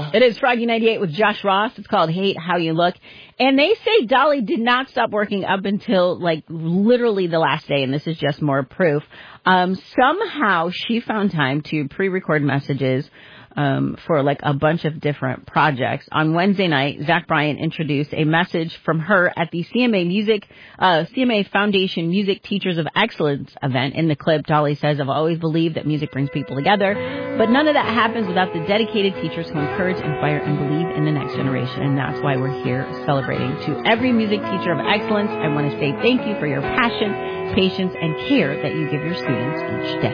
It is Froggy 98 with Josh Ross. It's called Hate How You Look. And they say Dolly did not stop working up until, like, literally the last day, and this is just more proof. Somehow she found time to pre-record messages for, like, a bunch of different projects. On Wednesday night, Zach Bryan introduced a message from her at the CMA Foundation Music Teachers of Excellence event. In the clip, Dolly says, "I've always believed that music brings people together, but none of that happens without the dedicated teachers who encourage, inspire, and believe in the next generation. And that's why we're here celebrating. To every music teacher of excellence, I want to say thank you for your passion, patience, and care that you give your students each day."